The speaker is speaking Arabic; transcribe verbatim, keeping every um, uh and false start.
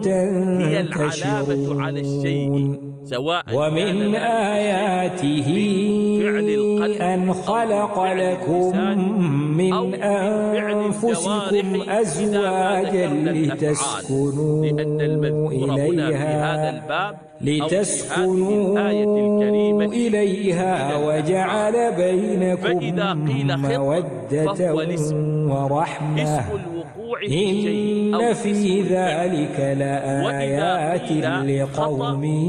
هي العلامة على الشيء، سواء ومن آياته أن خلق لكم من أنفسكم أزواجا لتسكنوا إليها لتسكنوا إليها وجعل بينكم مودة ورحمة إن في ذلك لآيات لقوم